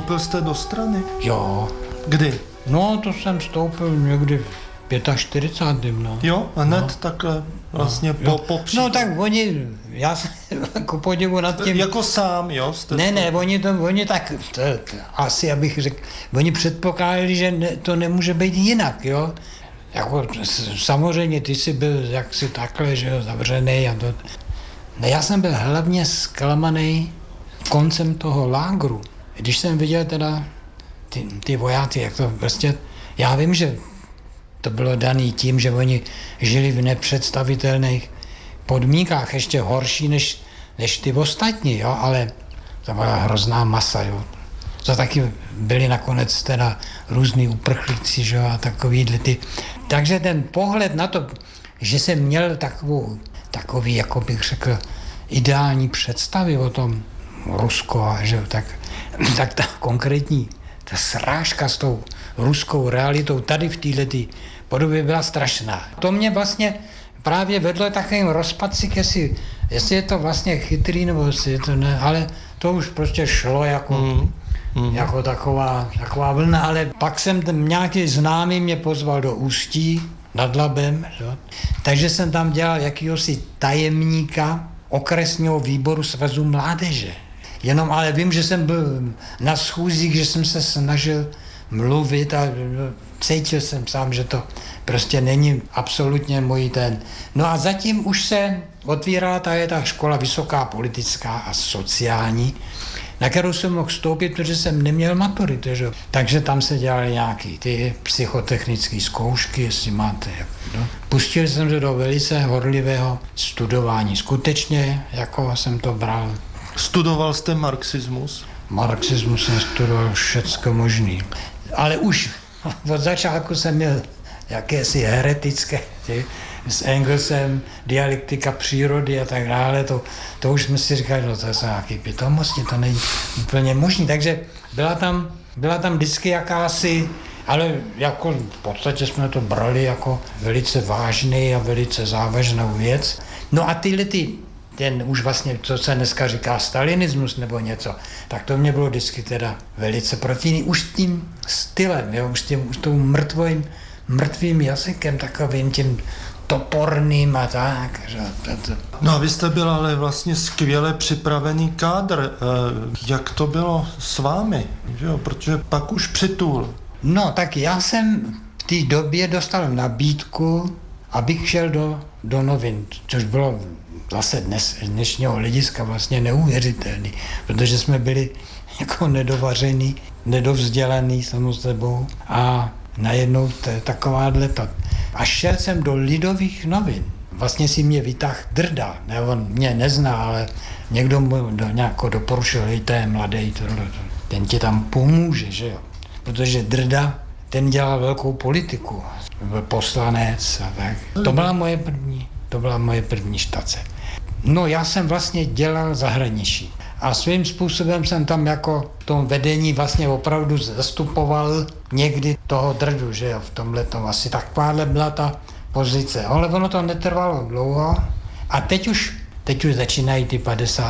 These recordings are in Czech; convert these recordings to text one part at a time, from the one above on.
Vstoupil jste do strany? Jo. Kdy? No, to jsem vstoupil někdy v 45. No. Jo, hned takhle vlastně po No tak oni, já jsem jako podivu nad tím. Jako sám, jo? Ne, oni tak, asi abych řekl, oni předpokládali, že to nemůže být jinak, jo. Jako, samozřejmě ty jsi byl jaksi takhle, že jo, zavřený a to. Ne, já jsem byl hlavně zklamaný koncem toho lágru. Když jsem viděl teda ty vojáci, jak to prostě, já vím, že to bylo daný tím, že oni žili v nepředstavitelných podmínkách, ještě horší než ty ostatní, jo, ale to byla hrozná masa, jo. To taky byli nakonec teda různý uprchlíci, že jo, a takovýhle ty. Takže ten pohled na to, že jsem měl takový, jako bych řekl, ideální představy o tom Rusko, a že tak ta konkrétní, ta srážka s tou ruskou realitou tady v této podobě byla strašná. To mě vlastně právě vedlo takovým rozpadci, jestli je to vlastně chytrý, nebo jestli je to ne, ale to už prostě šlo jako taková vlna, ale pak jsem nějaký známý mě pozval do Ústí nad Labem, jo? Takže jsem tam dělal jakýhosi tajemníka okresního výboru Svazu mládeže. Jenom ale vím, že jsem byl na schůzích, že jsem se snažil mluvit a cítil jsem sám, že to prostě není absolutně můj ten. No a zatím už se otvírala ta škola vysoká politická a sociální, na kterou jsem mohl vstoupit, protože jsem neměl maturitu. Že? Takže tam se dělaly nějaké ty psychotechnické zkoušky, jestli máte. No. Pustil jsem se do velice horlivého studování. Skutečně, jako jsem to bral. Studoval jste marxismus? Marxismus jsem studoval všecko možný. Ale už od začátku jsem měl jakési heretické, s Engelsem, dialektika přírody a tak dále, to už jsme si říkali, no to jsou nějaké pitomosti, to není úplně možný. Takže byla tam vždycky jakási, ale jako v podstatě jsme to brali jako velice vážný a velice závažnou věc. No a ten už vlastně, co se dneska říká stalinismus nebo něco, tak to mě bylo vždycky teda velice protivný. Už tím stylem, jo, už tou mrtvým jazykem, takovým tím toporným a tak. Že No a vy jste byl ale vlastně skvěle připravený kádr. Jak to bylo s vámi? Že jo? Protože pak už přitul. No tak já jsem v té době dostal nabídku, abych šel do novin, což bylo zase dnešního hlediska vlastně neuvěřitelný, protože jsme byli jako nedovařený, nedovzdělaný samozřejmě a najednou takováhle to. A šel jsem do Lidových novin. Vlastně si mě vytáhl Drda. Ne, on mě nezná, ale někdo mu nějako doporučil, hej, to je mladý, ten ti tam pomůže, že jo. Protože Drda, ten dělal velkou politiku. Byl poslanec a tak. To byla moje první štace. No já jsem vlastně dělal zahraničí. A svým způsobem jsem tam jako v tom vedení vlastně opravdu zastupoval někdy toho Drdu, že jo, v tomhletom asi takováhle byla ta pozice. Ale ono to netrvalo dlouho a teď už začínají ty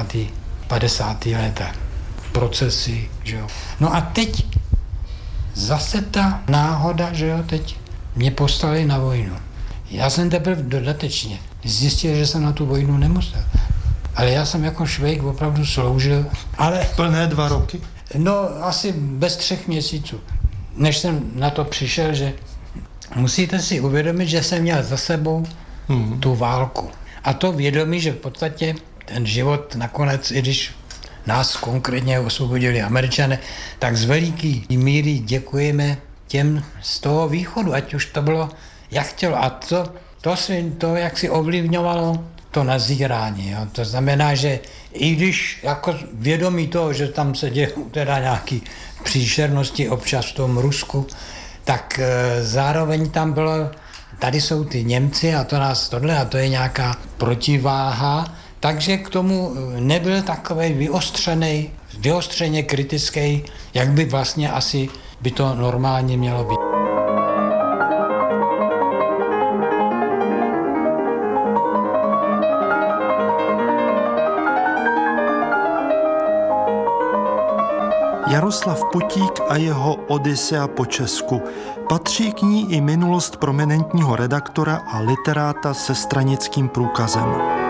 50. léta procesy, že jo. No a teď zase ta náhoda, že jo, teď mě poslali na vojnu. Já jsem teprve dodatečně zjistil, že jsem na tu vojnu nemusel. Ale já jsem jako Švejk opravdu sloužil, ale... Plné 2 roky? No, asi bez 3 měsíců. Než jsem na to přišel, že musíte si uvědomit, že jsem měl za sebou tu válku. A to vědomí, že v podstatě ten život nakonec, i když nás konkrétně osvobodili Američané, tak z veliký míry děkujeme těm z toho východu, ať už to bylo jak chtělo. A to jak si ovlivňovalo to nazírání. Jo. To znamená, že i když jako vědomí toho, že tam se dějou teda nějaký příšernosti občas v tom Rusku, tak zároveň tam bylo, tady jsou ty Němci a to nás tohle a to je nějaká protiváha, takže k tomu nebyl takovej vyostřeně kritický, jak by vlastně asi by to normálně mělo být. Jaroslav Putík a jeho Odysea po Česku. Patří k ní i minulost prominentního redaktora a literáta se stranickým průkazem.